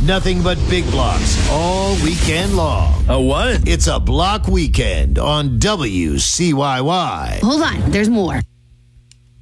Nothing but big blocks all weekend long. A what? It's a block weekend on WCYY. Hold on, there's more.